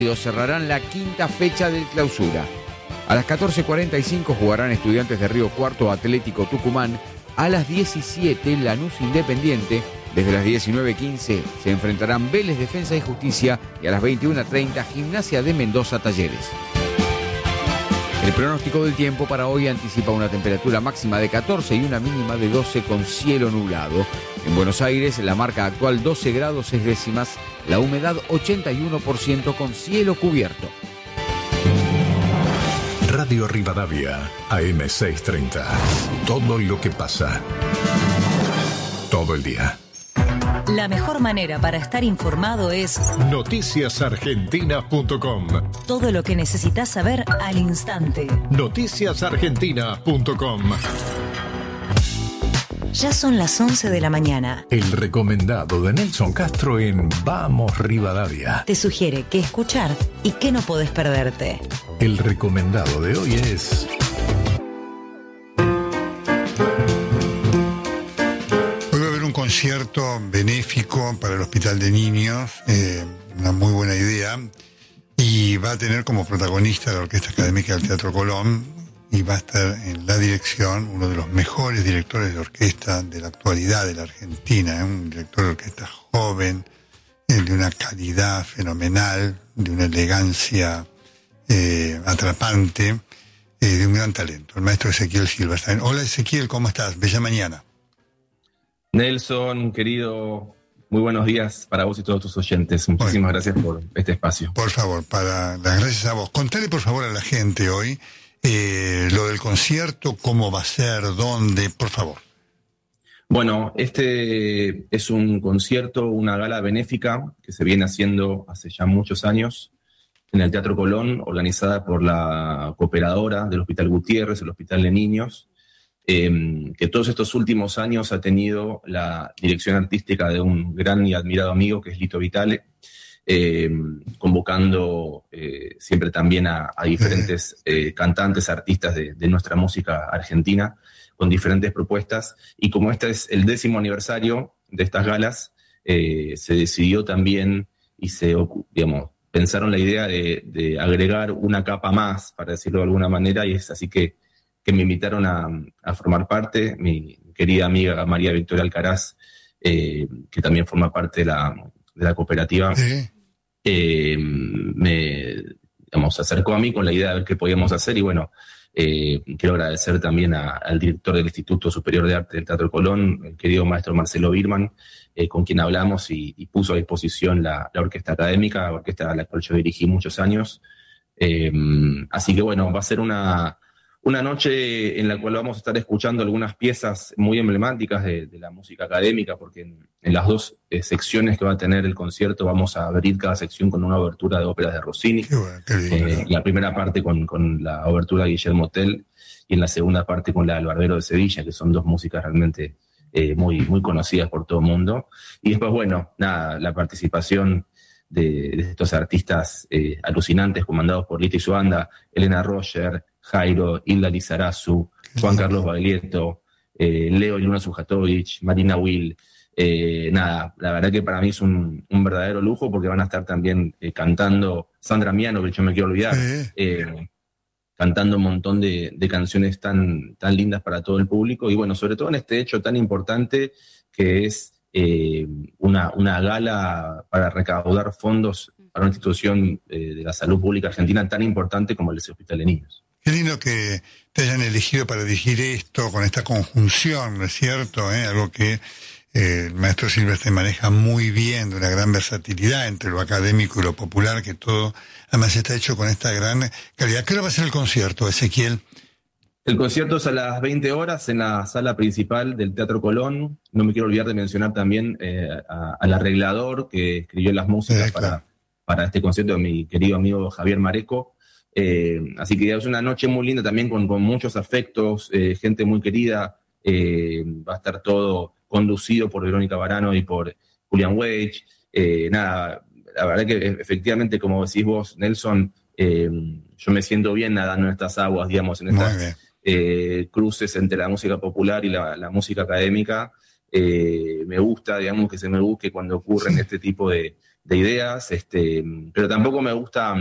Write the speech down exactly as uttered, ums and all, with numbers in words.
cerrarán la quinta fecha del clausura. A las catorce cuarenta y cinco jugarán Estudiantes de Río Cuarto Atlético Tucumán. A las diecisiete Lanús Independiente. Desde las diecinueve quince se enfrentarán Vélez Defensa y Justicia y a las veintiuno treinta Gimnasia de Mendoza Talleres. El pronóstico del tiempo para hoy anticipa una temperatura máxima de catorce y una mínima de doce con cielo nublado. En Buenos Aires la marca actual doce grados seis décimas, la humedad ochenta y uno por ciento con cielo cubierto. Radio Rivadavia, A M seiscientos treinta. Todo lo que pasa. Todo el día. La mejor manera para estar informado es noticias argentinas punto com. Todo lo que necesitas saber al instante. noticias argentinas punto com. Ya son las once de la mañana. El recomendado de Nelson Castro en Vamos Rivadavia. Te sugiere qué escuchar y qué no podés perderte. El recomendado de hoy es... concierto benéfico para el Hospital de Niños, eh, una muy buena idea, y va a tener como protagonista la Orquesta Académica del Teatro Colón, y va a estar en la dirección uno de los mejores directores de orquesta de la actualidad de la Argentina, ¿eh? Un director de orquesta joven, eh, de una calidad fenomenal, de una elegancia eh, atrapante, eh, de un gran talento, el maestro Ezequiel Silva. Hola Ezequiel, ¿cómo estás? Bella mañana. Nelson, querido, muy buenos días para vos y todos tus oyentes. Muchísimas bueno, gracias por este espacio. Por favor, para las gracias a vos. Contale por favor a la gente hoy eh, lo del concierto, cómo va a ser, dónde, por favor. Bueno, este es un concierto, una gala benéfica que se viene haciendo hace ya muchos años en el Teatro Colón, organizada por la cooperadora del Hospital Gutiérrez, el Hospital de Niños. Eh, que todos estos últimos años ha tenido la dirección artística de un gran y admirado amigo que es Lito Vitale, eh, convocando eh, siempre también a, a diferentes eh, cantantes, artistas de, de nuestra música argentina, con diferentes propuestas, y como este es el décimo aniversario de estas galas, eh, se decidió también y se, digamos, pensaron la idea de, de agregar una capa más, para decirlo de alguna manera, y es así que que me invitaron a, a formar parte, mi querida amiga María Victoria Alcaraz, eh, que también forma parte de la, de la cooperativa, sí. eh, me digamos, se acercó a mí con la idea de ver qué podíamos hacer, y bueno, eh, quiero agradecer también a, al director del Instituto Superior de Arte del Teatro Colón, el querido maestro Marcelo Birman, eh, con quien hablamos y, y puso a disposición la, la orquesta académica, la orquesta a la cual yo dirigí muchos años. Eh, así que bueno, va a ser una... Una noche en la cual vamos a estar escuchando algunas piezas muy emblemáticas de, de la música académica, porque en, en las dos eh, secciones que va a tener el concierto vamos a abrir cada sección con una obertura de óperas de Rossini. Qué bueno, qué lindo. Eh, la primera parte con, con la obertura de Guillermo Tell y en la segunda parte con la del Barbero de Sevilla, que son dos músicas realmente eh, muy, muy conocidas por todo el mundo. Y después, bueno, nada, la participación de, de estos artistas eh, alucinantes comandados por Lito y su banda, Elena Roger, Jairo, Hilda Lizarazu, Juan Carlos Baglietto, eh, Leo Luna Sujatovic, Marina Will. Eh, nada, la verdad que para mí es un, un verdadero lujo, porque van a estar también eh, cantando Sandra Miano, que yo me quiero olvidar, eh, cantando un montón de, de canciones tan, tan lindas para todo el público, y bueno, sobre todo en este hecho tan importante que es eh, una, una gala para recaudar fondos para una institución eh, de la salud pública argentina tan importante como el Hospital de Niños. Qué lindo que te hayan elegido para dirigir esto con esta conjunción, ¿no es cierto? ¿Eh? Algo que eh, el maestro Silvestre maneja muy bien, de una gran versatilidad entre lo académico y lo popular, que todo además está hecho con esta gran calidad. ¿Qué hora va a ser el concierto, Ezequiel? El concierto es a las veinte horas en la sala principal del Teatro Colón. No me quiero olvidar de mencionar también eh, a, al arreglador que escribió las músicas sí, para, para este concierto, mi querido amigo Javier Mareco. Eh, así que es una noche muy linda también con, con muchos afectos, eh, gente muy querida. Eh, va a estar todo conducido por Verónica Barano y por Julian Weich. Eh, nada, la verdad que efectivamente, como decís vos, Nelson, eh, yo me siento bien nadando en estas aguas, digamos, en estas eh, cruces entre la música popular y la, la música académica. Eh, me gusta, digamos, que se me busque cuando ocurren este tipo de de ideas, este, pero tampoco me gusta